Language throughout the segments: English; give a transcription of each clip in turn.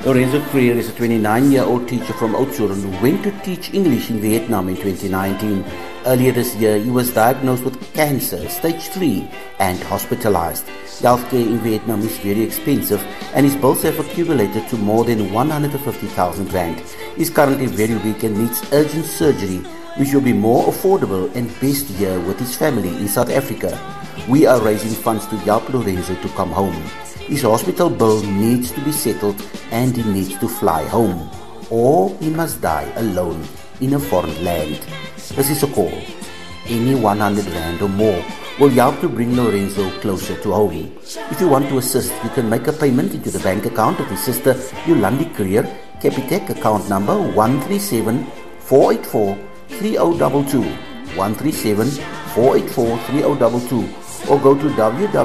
Lorenzo Creer is a 29-year-old teacher from Oudtshoorn who went to teach English in Vietnam in 2019. Earlier this year, he was diagnosed with cancer, stage 3, and hospitalized. Healthcare in Vietnam is very expensive, and his bills have accumulated to more than 150,000 rand. He is currently very weak and needs urgent surgery, which will be more affordable and best here with his family in South Africa. We are raising funds to help Lorenzo to come home. His hospital bill needs to be settled and he needs to fly home, or he must die alone in a foreign land. This is a call. Any 100 rand or more will help to bring Lorenzo closer to home. If you want to assist, you can make a payment into the bank account of his sister Yolandi Creer, Capitec account number 137-484-3022, 137-484-3022, or go to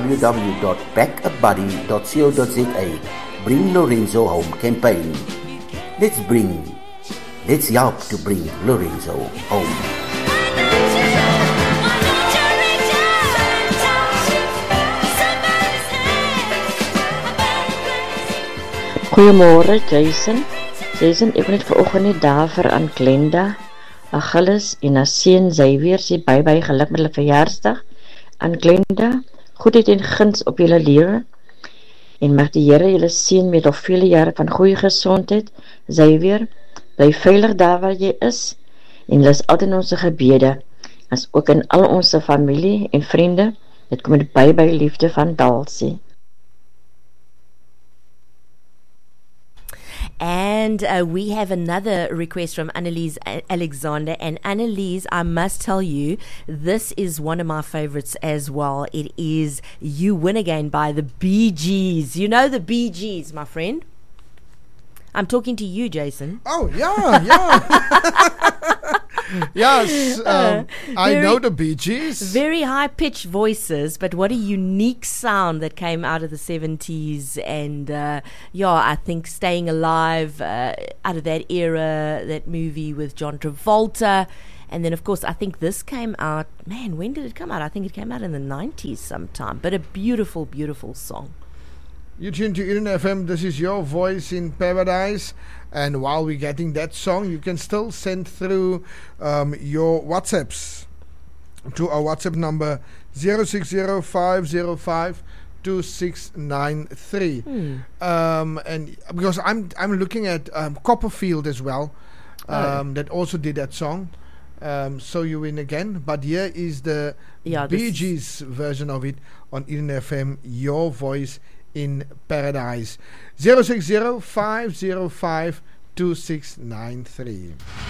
www.backabuddy.co.za. Bring Lorenzo Home campaign. Let's help to bring Lorenzo home. Goeiemôre Jason. Jason, ek wil net vanoggend net daar vir aan Glenda, Achilles en haar seun Xavier sê baie geluk met hulle verjaarsdag. Aan Glenda, goedheid en guns op julle lewe. En mag die Here julle seën met nog vele jare van goeie gesondheid. Xavier, bly veilig daar waar jy is. En laat altyd in ons gebede, as ook in al ons familie en vriende. Dit kom met baie liefde van Dalsie. And we have another request from Annalise Alexander. And Annalise, I must tell you, this is one of my favorites as well. It is You Win Again by the Bee Gees. You know the Bee Gees, my friend? I'm talking to you, Jason. Oh, yeah. Yes, I know the Bee Gees. Very high-pitched voices, but what a unique sound that came out of the 70s. And, I think Staying Alive, out of that era, that movie with John Travolta. And then, of course, I think this came out, man, when did it come out? I think it came out in the 90s sometime. But a beautiful, beautiful song. You tune to Eden FM. This is Your Voice in Paradise. And while we're getting that song, you can still send through your WhatsApps to our WhatsApp number 060-505-2693. And because I'm looking at Copperfield as well, that also did that song. So You Win Again. But here is the Bee Gees version of it on Eden FM. Your Voice in Paradise. 060-505-2693.